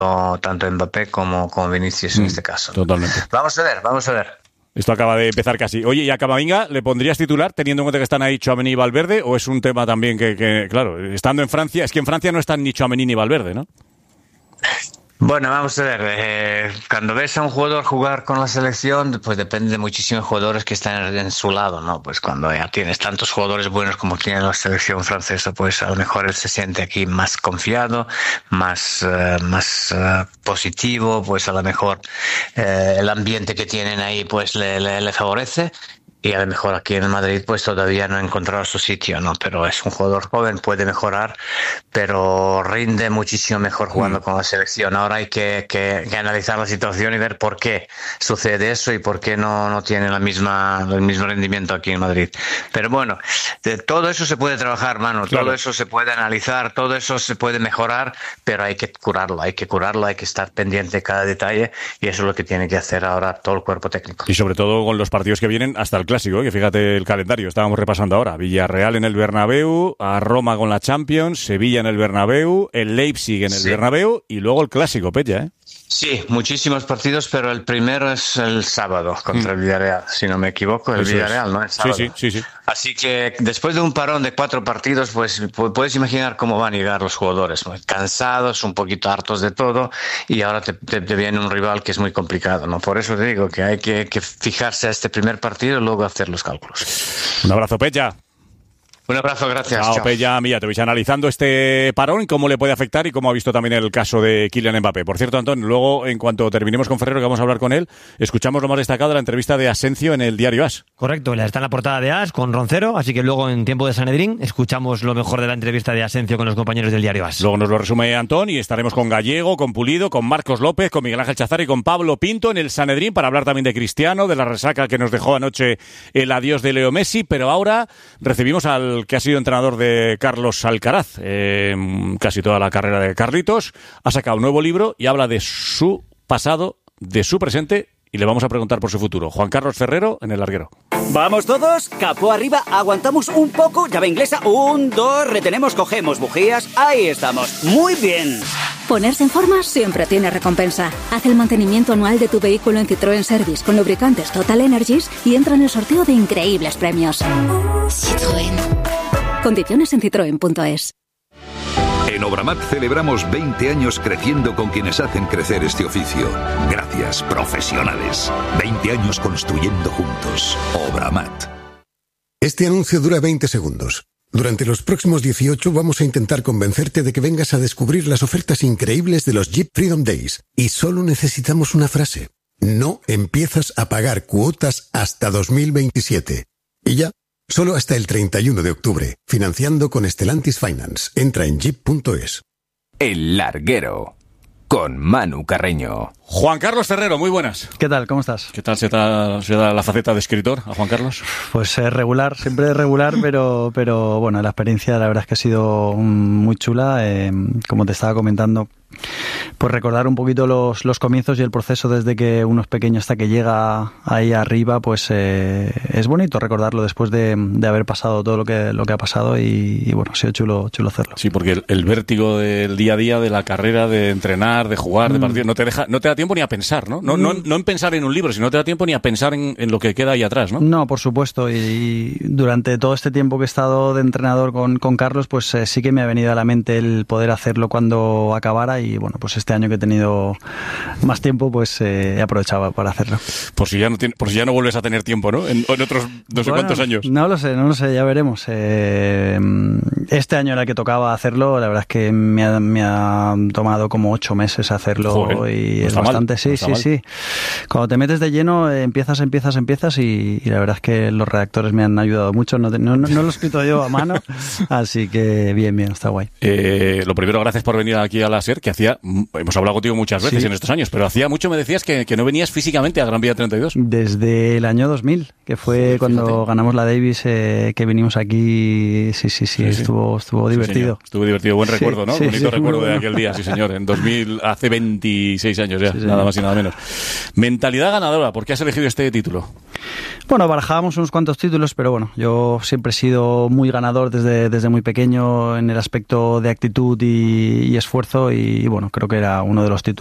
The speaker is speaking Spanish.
tanto Mbappé como Vinicius en este caso. Totalmente. Vamos a ver. Esto acaba de empezar casi. Oye, ¿y a Camavinga le pondrías titular teniendo en cuenta que están ahí Tchouaméni y Valverde? ¿O es un tema también que, claro, estando en Francia, es que en Francia no están ni Tchouaméni ni Valverde, ¿no? Bueno, vamos a ver, cuando ves a un jugador jugar con la selección, pues depende de muchísimos jugadores que están en su lado, ¿no? Pues cuando ya tienes tantos jugadores buenos como tiene la selección francesa, pues a lo mejor él se siente aquí más confiado, más positivo, pues a lo mejor el ambiente que tienen ahí pues le favorece. Y a lo mejor aquí en Madrid pues todavía no ha encontrado su sitio, ¿no? Pero es un jugador joven, puede mejorar, pero rinde muchísimo mejor jugando con la selección. Ahora hay que analizar la situación y ver por qué sucede eso y por qué no tiene el mismo rendimiento aquí en Madrid. Pero bueno, de todo eso se puede trabajar, mano. Claro. Todo eso se puede analizar, todo eso se puede mejorar, pero hay que curarlo, hay que estar pendiente de cada detalle y eso es lo que tiene que hacer ahora todo el cuerpo técnico. Y sobre todo con los partidos que vienen hasta el clásico, que fíjate el calendario, estábamos repasando ahora. Villarreal en el Bernabéu, a Roma con la Champions, Sevilla en el Bernabéu, el Leipzig en el Bernabéu y luego el clásico, Peña, ¿eh? Sí, muchísimos partidos, pero el primero es el sábado contra el Villarreal, si no me equivoco, el Villarreal, ¿no? El sábado. Sí. Así que después de un parón de 4 partidos, pues puedes imaginar cómo van a llegar los jugadores, ¿no? Cansados, un poquito hartos de todo, y ahora te viene un rival que es muy complicado, ¿no? Por eso te digo que hay que fijarse a este primer partido y luego hacer los cálculos. Un abrazo, Peña. Un abrazo, gracias. Chao, Peña, mira, te vais analizando este parón, cómo le puede afectar y cómo ha visto también el caso de Kylian Mbappé. Por cierto, Antón, luego, en cuanto terminemos con Ferrero, que vamos a hablar con él, escuchamos lo más destacado de la entrevista de Asensio en el diario AS. Correcto, está en la portada de AS con Roncero, así que luego en tiempo de Sanedrín escuchamos lo mejor de la entrevista de Asensio con los compañeros del diario AS. Luego nos lo resume Antón y estaremos con Gallego, con Pulido, con Marcos López, con Miguel Ángel Chazar y con Pablo Pinto en el Sanedrín para hablar también de Cristiano, de la resaca que nos dejó anoche el adiós de Leo Messi, pero ahora recibimos al que ha sido entrenador de Carlos Alcaraz, casi toda la carrera de Carlitos. Ha sacado un nuevo libro y habla de su pasado, de su presente y le vamos a preguntar por su futuro. Juan Carlos Ferrero en El Larguero. Vamos todos, capó arriba, aguantamos un poco, llave inglesa, 1, 2, retenemos, cogemos bujías, ahí estamos, muy bien. Ponerse en forma siempre tiene recompensa. Haz el mantenimiento anual de tu vehículo en Citroën Service con lubricantes Total Energies y entra en el sorteo de increíbles premios. Citroën. Condiciones en citroen.es. En Obramat celebramos 20 años creciendo con quienes hacen crecer este oficio. Gracias, profesionales. 20 años construyendo juntos. Obramat. Este anuncio dura 20 segundos. Durante los próximos 18 vamos a intentar convencerte de que vengas a descubrir las ofertas increíbles de los Jeep Freedom Days. Y solo necesitamos una frase. No empiezas a pagar cuotas hasta 2027. Y ya. Solo hasta el 31 de octubre. Financiando con Stellantis Finance. Entra en jeep.es. El Larguero. Con Manu Carreño. Juan Carlos Ferrero, muy buenas. ¿Qué tal? ¿Cómo estás? ¿Qué tal se da la faceta de escritor a Juan Carlos? Pues regular, siempre regular, pero bueno, la experiencia la verdad es que ha sido muy chula. Como te estaba comentando, pues recordar un poquito los comienzos y el proceso desde que uno es pequeño hasta que llega ahí arriba, pues es bonito recordarlo después de haber pasado todo lo que ha pasado y bueno, ha sido chulo hacerlo. Sí, porque el vértigo del día a día, de la carrera, de entrenar, de jugar, de partir, no te da tiempo ni a pensar, ¿no? No en pensar en un libro, sino no te da tiempo ni a pensar en lo que queda ahí atrás, ¿no? No, por supuesto, y durante todo este tiempo que he estado de entrenador con Carlos, pues sí que me ha venido a la mente el poder hacerlo cuando acabara y bueno, pues este año que he tenido más tiempo, pues he aprovechado para hacerlo. Por si ya no vuelves a tener tiempo, ¿no? En otros no sé cuántos años. No lo sé, ya veremos. Este año era el que tocaba hacerlo, la verdad es que me ha tomado como 8 meses hacerlo. Joder, y es bastante, sí. Cuando te metes de lleno, empiezas y la verdad es que los redactores me han ayudado mucho. No lo he escrito yo a mano, así que bien, está guay. Lo primero, gracias por venir aquí a la SER, que hemos hablado contigo muchas veces en estos años, pero hacía mucho me decías que no venías físicamente a Gran Vía 32. Desde el año 2000, que fue cuando ganamos la Davis, que vinimos aquí, sí. Estuvo divertido. Sí, estuvo divertido, buen recuerdo, ¿no? Bonito recuerdo de aquel día, sí señor, en 2000, hace 26 años ya, nada más y nada menos. Mentalidad ganadora, ¿por qué has elegido este título? Bueno, barajábamos unos cuantos títulos, pero bueno, yo siempre he sido muy ganador desde muy pequeño en el aspecto de actitud y esfuerzo, y bueno, creo que era uno de los títulos